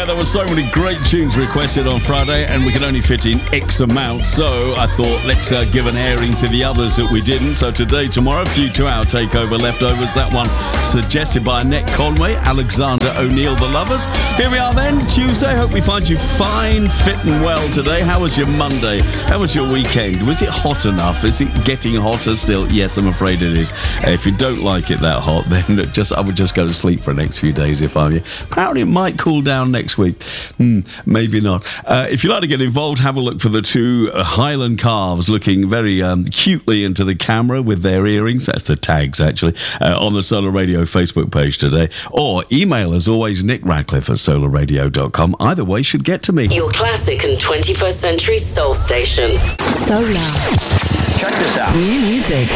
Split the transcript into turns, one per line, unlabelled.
there were so many great tunes requested on Friday, and we could only fit in X amount, so I thought let's give an airing to the others that we didn't. So today, tomorrow, a few 2-hour takeover leftovers. That one suggested by Annette Conway, Alexander O'Neill, The Lovers. Here we are then, Tuesday. Hope we find you fine, fit and well today. How was your Monday? How was your weekend? Was it hot enough? Is it getting hotter still? Yes, I'm afraid it is. If you don't like it that hot, then I would just go to sleep for the next few days if I were you. Apparently it might cool down next week. Maybe not. If you'd like to get involved, have a look for the two Highland calves looking very cutely into the camera with their earrings. That's the tags, actually, on the Solar Radio Facebook page today. Or email, as always, Nick Radcliffe at solarradio.com. Either way should get to me.
Your classic and 21st century soul station.
Solar.
Check this out.
New music